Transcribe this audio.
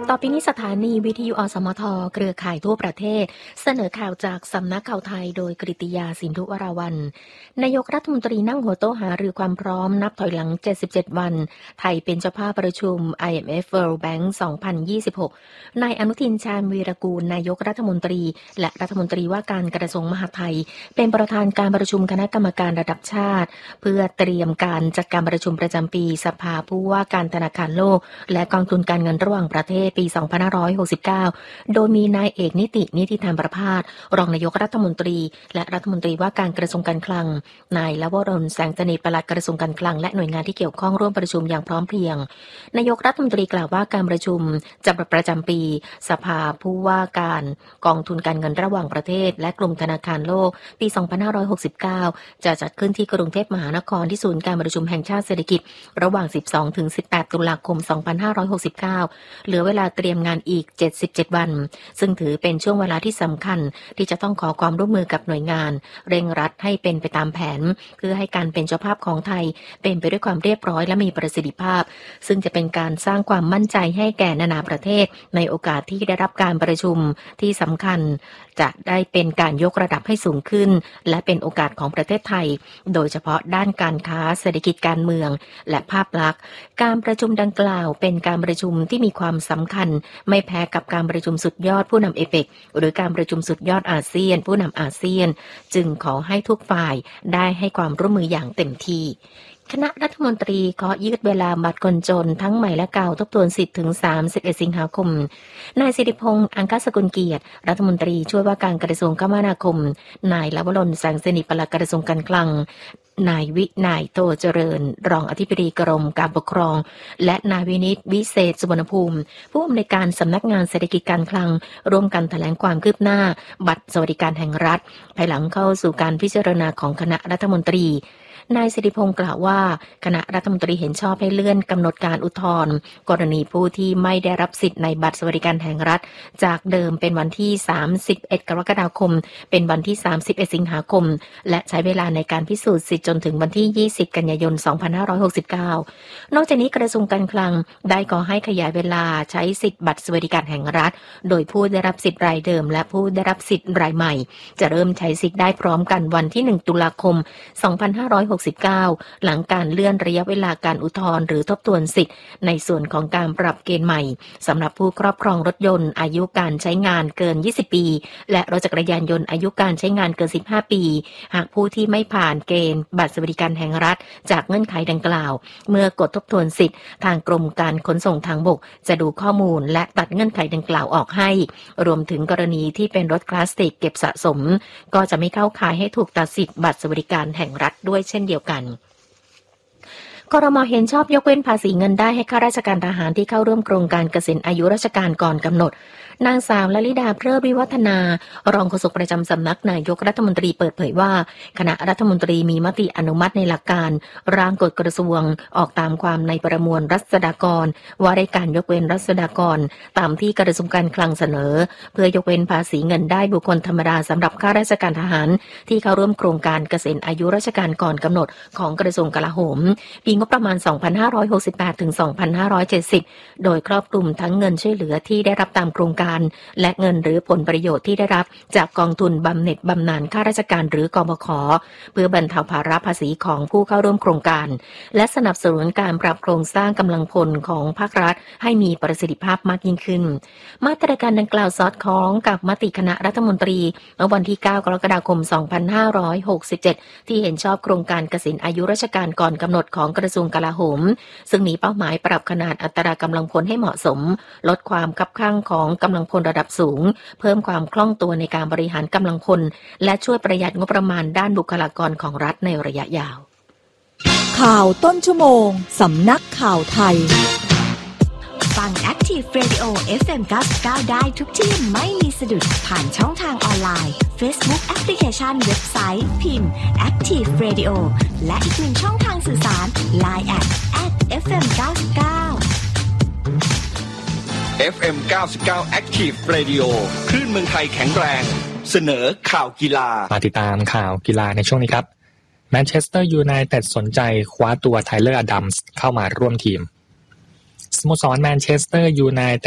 ต่อไปนี้สถานีวิทยุอสมทเครือข่ายทั่วประเทศเสนอข่าวจากสำนักข่าวไทยโดยกฤติยาสินธุวราวัลย์นายกรัฐมนตรีนั่งหัวโต๊ะหารือความพร้อมนับถอยหลัง77วันไทยเป็นเจ้าภาพประชุม IMF World Bank 2026 นายอนุทินชาญวีรกูลนายกรัฐมนตรีและรัฐมนตรีว่าการกระทรวงมหาดไทยเป็นประธานการประชุมคณะกรรมการระดับชาติเพื่อเตรียมการจัดการประชุมประจำปีสภาผู้ว่าการธนาคารโลกและกองทุนการเงินระหว่างประเทศปี 2569 โดยมีนายเอกนิติธรรมประภาสรองนายกรัฐมนตรีและรัฐมนตรีว่าการกระทรวงการคลังนายลวรนแสงสนิทปลัดกระทรวงการคลังและหน่วยงานที่เกี่ยวข้องร่วมประชุมอย่างพร้อมเพรียงนายกรัฐมนตรีกล่าวว่าการประชุมประจำปีสภาผู้ว่าการกองทุนการเงินระหว่างประเทศและกลุ่มธนาคารโลกปี 2569 จะจัดขึ้นที่กรุงเทพมหานครที่ศูนย์การประชุมแห่งชาติเศรษฐกิจระหว่าง 12-18 ตุลาคม 2569 เหลือเวลาเตรียมงานอีก77วันซึ่งถือเป็นช่วงเวลาที่สำคัญที่จะต้องขอความร่วมมือกับหน่วยงานเร่งรัดให้เป็นไปตามแผนเพื่อให้การเป็นเจ้าภาพของไทยเป็นไปด้วยความเรียบร้อยและมีประสิทธิภาพซึ่งจะเป็นการสร้างความมั่นใจให้แก่นานาประเทศในโอกาสที่ได้รับการประชุมที่สำคัญจะได้เป็นการยกระดับให้สูงขึ้นและเป็นโอกาสของประเทศไทยโดยเฉพาะด้านการค้าเศรษฐกิจการเมืองและภาพลักษณ์การประชุมดังกล่าวเป็นการประชุมที่มีความสำคัญไม่แพ้กับการประชุมสุดยอดผู้นำเอเปกหรือการประชุมสุดยอดอาเซียนผู้นำอาเซียนจึงขอให้ทุกฝ่ายได้ให้ความร่วมมืออย่างเต็มที่คณะรัฐมนตรีขอยืดเวลาบัตรคนจนทั้งใหม่และเก่าทบทวนสิทธิ์ถึง31สิงหาคมนายสิริพงษ์อังคสกุลเกียรติรัฐมนตรีช่วยว่าการกระทรวงคมนาคมนายลวรนแสงสนิทปลัดกระทรวงการคลังนายวินัยโตเจริญรองอธิบดีกรมการปกครองและนายวินิตวิเศษสุวรรณภูมิผู้อำนวยการสำนักงานเศรษฐกิจการคลังร่วมกันแถลงความคืบหน้าบัตรสวัสดิการแห่งรัฐภายหลังเข้าสู่การพิจารณาของคณะรัฐมนตรีนายสิริพงษ์กล่าวว่าคณะรัฐมนตรีเห็นชอบให้เลื่อนกำหนดการอุทธรณ์กรณีผู้ที่ไม่ได้รับสิทธิ์ในบัตรสวัสดิการแห่งรัฐจากเดิมเป็นวันที่31กรกฎาคมเป็นวันที่31สิงหาคมและใช้เวลาในการพิสูจน์สิทธิ์จนถึงวันที่20กันยายน2569นอกจากนี้กระทรวงการคลังได้ขอให้ขยายเวลาใช้สิทธิ์บัตรสวัสดิการแห่งรัฐโดยผู้ได้รับสิทธิ์รายเดิมและผู้ได้รับสิทธิ์รายใหม่จะเริ่มใช้สิทธิ์ได้พร้อมกันวันที่1ตุลาคม2569หลังการเลื่อนระยะเวลาการอุทธรณ์หรือทบทวนสิทธิ์ในส่วนของการปรับเกณฑ์ใหม่สำหรับผู้ครอบครองรถยนต์อายุการใช้งานเกิน20ปีและรถจักรยานยนต์อายุการใช้งานเกิน15ปีหากผู้ที่ไม่ผ่านเกณฑ์บัตรสวัสดิการแห่งรัฐจากเงื่อนไขดังกล่าวเมื่อกดทบทวนสิทธิ์ทางกรมการขนส่งทางบกจะดูข้อมูลและตัดเงื่อนไขดังกล่าวออกให้รวมถึงกรณีที่เป็นรถคลาสสิกเก็บสะสมก็จะไม่เข้าข่ายให้ถูกตัดสิทธิ์บัตรสวัสดิการแห่งรัฐด้วยเช่นเดียวกันครม.เห็นชอบยกเว้นภาษีเงินได้ให้ข้าราชการทหารที่เข้าร่วมโครงการเกษียณอายุราชการก่อนกำหนดนางสาวลลิดาเพลิดวิวัฒนารองโฆษกประจำสำนักนายกรัฐมนตรีเปิดเผยว่าคณะรัฐมนตรีมีมติอนุมัติในหลักการร่างกฎกระทรวงออกตามความในประมวลรัษฎากรว่าด้วยการยกเว้นรัษฎากรตามที่กระทรวงการคลังเสนอเพื่อยกเว้นภาษีเงินได้บุคคลธรรมดาสำหรับข้าราชการทหารที่เข้าร่วมโครงการเกษียณอายุราชการก่อนกำหนดของกระทรวงกลาโหมปีงบประมาณ 2568 ถึง 2570 โดยครอบคลุมทั้งเงินช่วยเหลือที่ได้รับตามโครงการและเงินหรือผลประโยชน์ที่ได้รับจากกองทุนบำเหน็จบำนาญข้าราชการหรือกบข.เพื่อบรรเทาภาระภาษีของผู้เข้าร่วมโครงการและสนับสนุนการปรับโครงสร้างกำลังพลของภาครัฐให้มีประสิทธิภาพมากยิ่งขึ้นมาตรการดังกล่าวสอดคล้องกับมติคณะรัฐมนตรีเมื่อวันที่ 9 กรกฎาคม 2567 ที่เห็นชอบโครงการเกษียณอายุราชการก่อนกำหนดของกระทรวงกลาโหมซึ่งมีเป้าหมายปรับขนาดอัตรากำลังพลให้เหมาะสมลดความคับคั่งของกำลังพลระดับสูงเพิ่มความคล่องตัวในการบริหารกำลังพลและช่วยประหยัดงบประมาณด้านบุคลากรของรัฐในระยะยาวข่าวต้นชั่วโมงสำนักข่าวไทยฟัง Active Radio FM 99ได้ทุกที่ไม่มีสะดุดผ่านช่องทางออนไลน์ Facebook Application เว็บไซต์พิมพ์ Active Radio และอีกหนึ่งช่องทางสื่อสาร Line @FM 99 FM 99 Active Radio คลื่นเมืองไทยแข็งแรงเสนอข่าวกีฬามาติดตามข่าวกีฬาในช่วงนี้ครับแมนเชสเตอร์ยูไนเต็ดสนใจคว้าตัวไทเลอร์อดัมส์เข้ามาร่วมทีมสโมสรแมนเชสเตอร์ยูไนเต็ด